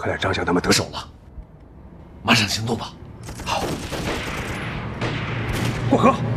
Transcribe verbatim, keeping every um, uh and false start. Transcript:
看来张相他们得手了， 马上行动吧。 好，过河。